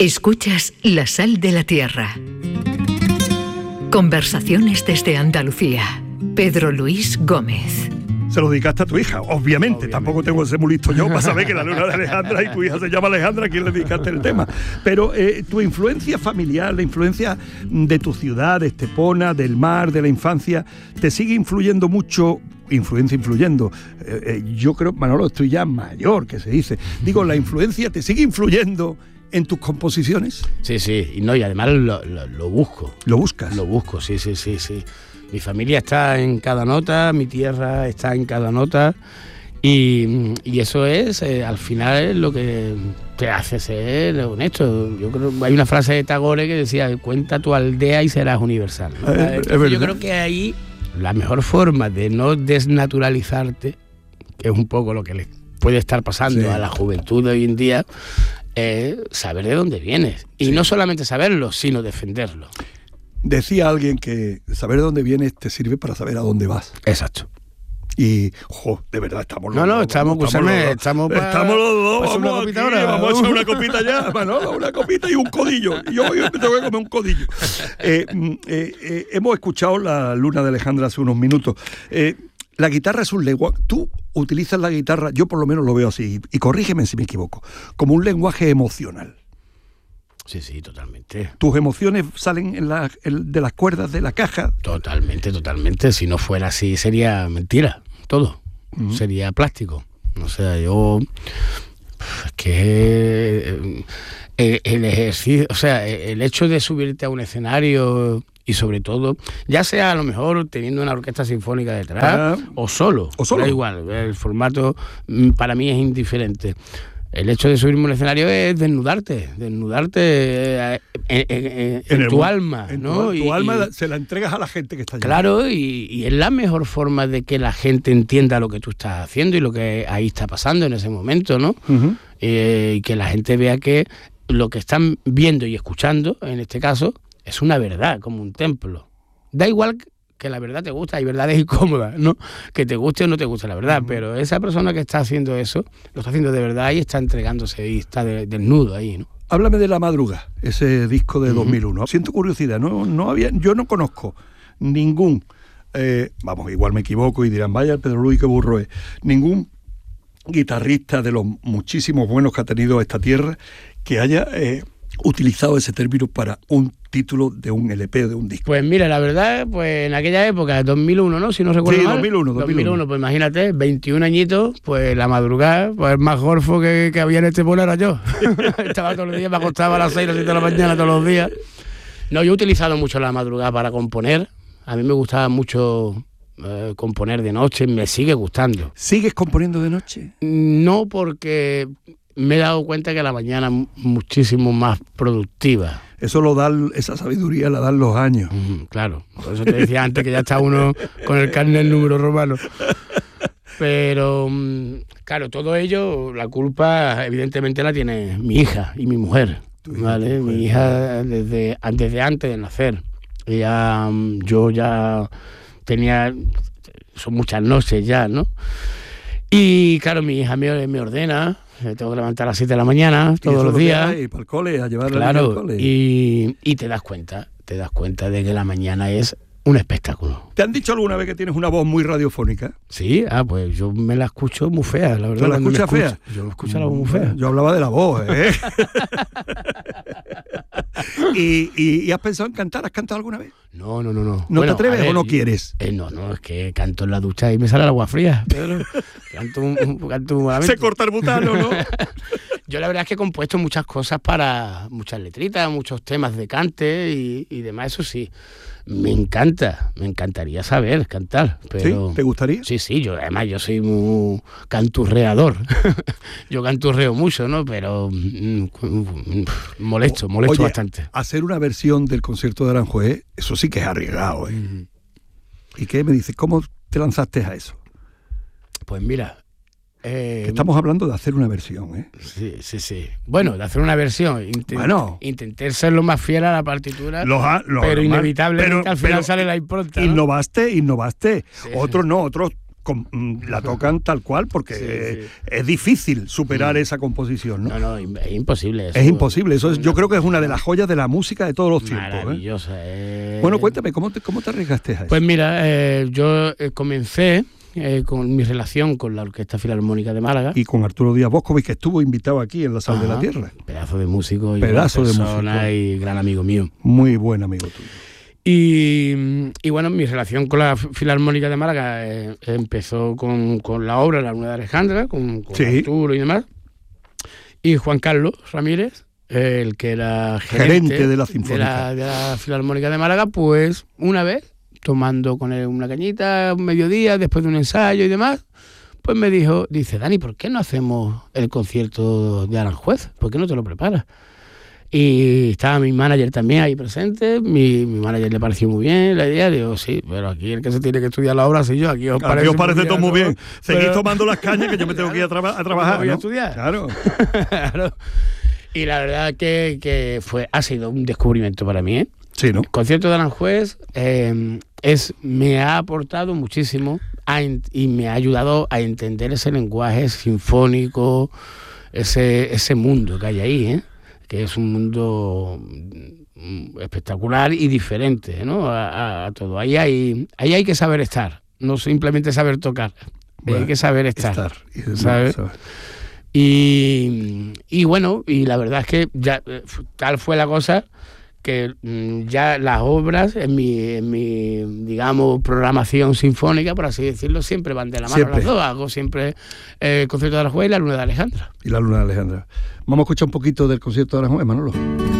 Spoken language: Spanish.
Escuchas La Sal de la Tierra. Conversaciones desde Andalucía. Pedro Luis Gómez. Se lo dedicaste a tu hija, obviamente. Tampoco tengo que ser muy listo yo para saber que la luna de Alejandra y tu hija se llama Alejandra, ¿a quién le dedicaste el tema? Pero tu influencia familiar, la influencia de tu ciudad, de Estepona, del mar, de la infancia, ¿te sigue influyendo mucho? Influyendo. Yo creo, Manolo, estoy ya mayor, que se dice. Digo, ¿la influencia te sigue influyendo en tus composiciones? Sí, y además lo busco. ¿Lo buscas? Lo busco, sí. Mi familia está en cada nota, mi tierra está en cada nota y eso es, al final, es lo que te hace ser honesto. Yo creo hay una frase de Tagore que decía, cuenta tu aldea y serás universal, ¿no? Yo creo que ahí la mejor forma de no desnaturalizarte, que es un poco lo que le puede estar pasando a la juventud de hoy en día, es saber de dónde vienes. Y no solamente saberlo, sino defenderlo. Decía alguien que saber de dónde vienes te sirve para saber a dónde vas. Exacto. Y, de verdad, estamos los dos. Estamos los dos. Vamos a echar una copita ya, Manolo, una copita y un codillo. Yo me tengo que comer un codillo. Hemos escuchado la luna de Alejandra hace unos minutos. La guitarra es un lenguaje. Tú utilizas la guitarra, yo por lo menos lo veo así, y corrígeme si me equivoco, como un lenguaje emocional. Sí, totalmente. ¿Tus emociones salen de las cuerdas de la caja? Totalmente. Si no fuera así, sería mentira, todo. Sería plástico. O sea, yo... Es que el ejercicio... O sea, el hecho de subirte a un escenario y sobre todo, ya sea a lo mejor teniendo una orquesta sinfónica detrás o solo. Da igual, el formato para mí es indiferente. El hecho de subirme a un escenario es desnudarte en tu alma, ¿no? Tu alma se la entregas a la gente que está allí. Claro, y es la mejor forma de que la gente entienda lo que tú estás haciendo y lo que ahí está pasando en ese momento, ¿no? Y que la gente vea que lo que están viendo y escuchando, en este caso, es una verdad, como un templo. Da igual que la verdad te gusta, hay verdades incómodas, ¿no? Que te guste o no te guste la verdad, pero esa persona que está haciendo eso, lo está haciendo de verdad y está entregándose y está desnudo ahí, ¿no? Háblame de La Madruga, ese disco de 2001. Siento curiosidad, yo no conozco ningún, igual me equivoco y dirán, vaya, Pedro Luis, qué burro es, ningún guitarrista de los muchísimos buenos que ha tenido esta tierra que haya utilizado ese término para un título de un LP o de un disco. Pues mira, la verdad, pues en aquella época, 2001, ¿no? Si no recuerdo mal. 2001, pues imagínate, 21 añitos, pues La Madrugada, pues el más gorfo que había en Estepona era yo. Estaba todos los días, me acostaba a las 6 o 7 de la mañana todos los días. No, yo he utilizado mucho La Madrugada para componer. A mí me gustaba mucho componer de noche, me sigue gustando. ¿Sigues componiendo de noche? No, porque me he dado cuenta que la mañana es muchísimo más productiva. Eso esa sabiduría la dan los años. Claro, por eso te decía antes que ya está uno con el carnet del número romano. Pero, claro, todo ello, la culpa evidentemente la tiene mi hija y mi mujer, ¿vale? Mi hija desde antes de nacer. Yo ya tenía, son muchas noches ya, ¿no? Y claro, mi hija me ordena, me tengo que levantar a las 7 de la mañana todos los días. Y para el cole, a llevarla al cole. Y te das cuenta de que la mañana es un espectáculo. ¿Te han dicho alguna vez que tienes una voz muy radiofónica? Sí, pues yo me la escucho muy fea, la verdad. ¿Tú la escuchas fea? Yo escucho la voz muy fea. Yo hablaba de la voz, ¿eh? ¿Y has pensado en cantar? ¿Has cantado alguna vez? No. ¿No te atreves o no quieres? No, es que canto en la ducha y me sale el agua fría. Canto malamente. Se corta el butano, ¿no? Yo la verdad es que he compuesto muchas cosas para muchas letritas, muchos temas de cante y demás, eso sí. Me encantaría saber cantar. Pero... ¿Sí? ¿Te gustaría? Sí, yo soy muy canturreador. Yo canturreo mucho, ¿no? Pero molesto bastante. Hacer una versión del concierto de Aranjuez, eso sí que es arriesgado, ¿eh? ¿Y qué me dices? ¿Cómo te lanzaste a eso? Pues mira... estamos hablando de hacer una versión, ¿eh? Sí. Bueno, de hacer una versión. Intenté ser lo más fiel a la partitura, pero inevitablemente al final sale la impronta, ¿no? Innovaste. Sí. Otros no, otros la tocan tal cual, porque es difícil superar esa composición, ¿no? No, es imposible eso. Es imposible, eso yo creo que es una de las joyas de la música de todos los tiempos. Maravillosa. Bueno, cuéntame, ¿cómo te arriesgaste a eso? Pues mira, yo comencé con mi relación con la Orquesta Filarmónica de Málaga. Y con Arturo Díaz Boscovich, que estuvo invitado aquí en La Sal de la Tierra. Pedazo de músico y gran amigo mío. Muy buen amigo tuyo. Y bueno, mi relación con la Filarmónica de Málaga empezó con la obra La Luna de Alejandra, con Arturo y demás. Y Juan Carlos Ramírez, el que era gerente de la Sinfónica. De la Filarmónica de Málaga, pues una vez, tomando con él una cañita, un mediodía, después de un ensayo y demás, pues me dice, Dani, ¿por qué no hacemos el concierto de Aranjuez? ¿Por qué no te lo preparas? Y estaba mi manager también ahí presente, mi manager le pareció muy bien la idea, digo, sí, pero aquí el que se tiene que estudiar la obra soy yo, aquí os parece todo muy bien. Seguís tomando las cañas que yo me tengo que ir a trabajar, voy ¿no? a estudiar. Claro. Claro. Y la verdad que ha sido un descubrimiento para mí, ¿eh? Sí, ¿no? El concierto de Aranjuez me ha aportado muchísimo y me ha ayudado a entender ese lenguaje sinfónico, ese mundo que hay ahí, ¿eh? Que es un mundo espectacular y diferente, ¿no? A todo. Ahí hay que saber estar, no simplemente saber tocar, bueno, hay que saber estar ¿sabes? Y bueno, y la verdad es que ya tal fue la cosa que ya las obras en mi digamos programación sinfónica, por así decirlo, siempre van de la mano las dos. Hago siempre el concierto de Aranjuez y la Luna de Alejandra. Vamos a escuchar un poquito del concierto de Aranjuez, Manolo.